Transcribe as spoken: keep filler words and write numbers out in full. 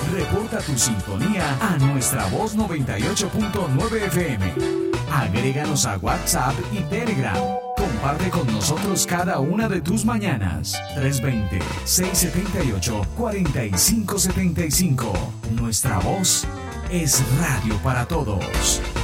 Reporta tu sintonía a Nuestra Voz noventa y ocho punto nueve F M. Agréganos a WhatsApp y Telegram. Comparte con nosotros cada una de tus mañanas. tres dos cero, seis siete ocho, cuatro cinco siete cinco. Nuestra Voz es radio para todos.